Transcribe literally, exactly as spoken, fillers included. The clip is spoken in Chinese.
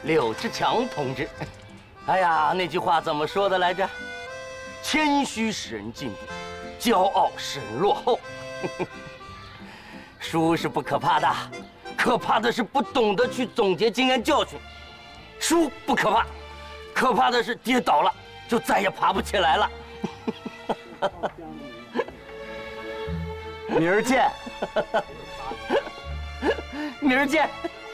柳志强同志。哎呀，那句话怎么说的来着？谦虚使人进步，骄傲使人落后。输是不可怕的，可怕的是不懂得去总结经验教训。输不可怕，可怕的是跌倒了就再也爬不起来了。 明儿见。 明儿见。